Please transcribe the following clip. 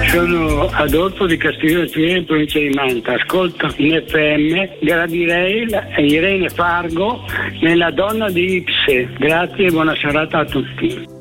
Sono Adolfo di Castiglio del Fiere, in provincia di Manta. Ascolto in FM gradirei Irene Fargo nella Donna di Ipse. Grazie e buona serata a tutti.